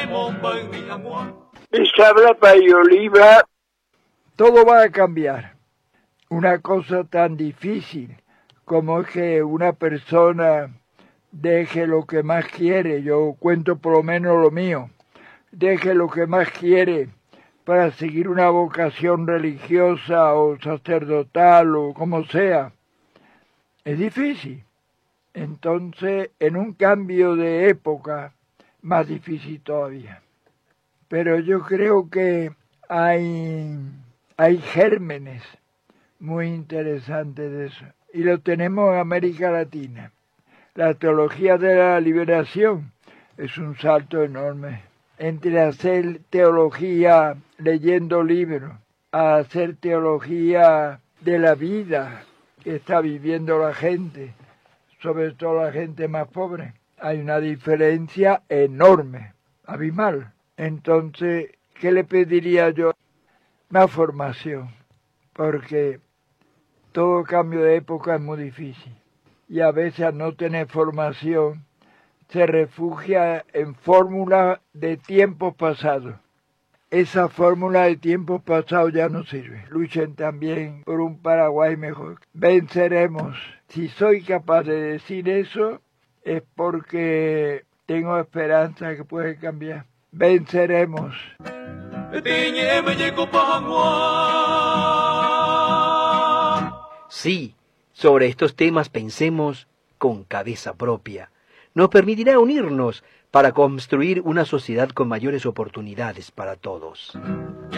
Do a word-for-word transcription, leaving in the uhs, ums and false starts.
Les habla Pai Oliva. Todo va a cambiar. Una cosa tan difícil como es que una persona deje lo que más quiere, yo cuento por lo menos lo mío, deje lo que más quiere para seguir una vocación religiosa o sacerdotal o como sea. Es difícil. Entonces, en un cambio de época, más difícil todavía. Pero yo creo que hay, hay gérmenes muy interesantes de eso. Y lo tenemos en América Latina. La teología de la liberación es un salto enorme. Entre hacer teología leyendo libros, a hacer teología de la vida que está viviendo la gente, sobre todo la gente más pobre, hay una diferencia enorme, abismal. Entonces, ¿qué le pediría yo? Más formación, porque todo cambio de época es muy difícil. Y a veces al no tener formación, se refugia en fórmulas de tiempos pasados. Esa fórmula de tiempos pasados ya no sirve. Luchen también por un Paraguay mejor. Venceremos. Si soy capaz de decir eso, es porque tengo esperanza que puede cambiar. Venceremos. Sí, sobre estos temas pensemos con cabeza propia. Nos permitirá unirnos para construir una sociedad con mayores oportunidades para todos.